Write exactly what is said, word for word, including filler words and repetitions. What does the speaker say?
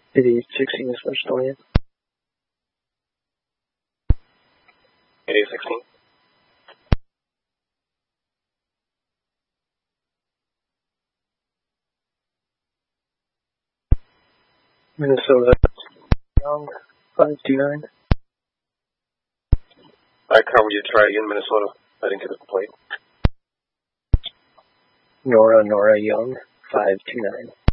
eighty-eight sixteen is West Orient. eighty-eight sixteen. Minnesota, Young, five two nine. Alright, Carl, you try again, Minnesota. I didn't get the plate. Nora, Nora, Young, five two nine.